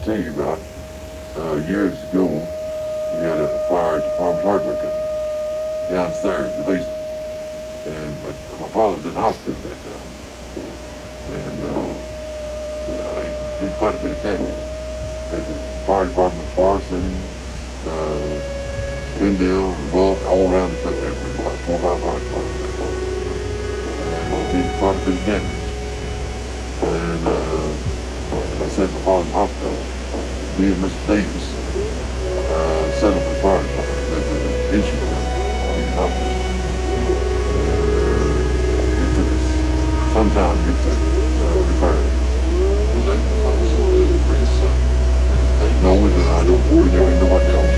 tell you about. Years ago, we had a fire at the farmer's hardware company downstairs in the basement. And my father was in the hospital that time. And he did quite a bit of damage. And the fire department, Farson, Spindale, Bulk, all around the country. There were like 4 or 5 fire departments that time. And he did quite a bit of damage. And I said my father in the hospital, me and Mr. Davis set up the fire department. There's an issue in the hospital. It took us some time to get that repaired. No, I don't. We never knew what else.